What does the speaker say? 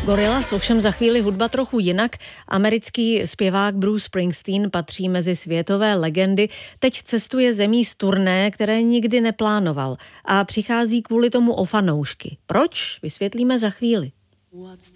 Gorillaz, ovšem za chvíli hudba trochu jinak. Americký zpěvák Bruce Springsteen patří mezi světové legendy. Teď cestuje zemí z turné, které nikdy neplánoval a přichází kvůli tomu o fanoušky. Proč? Vysvětlíme za chvíli. What's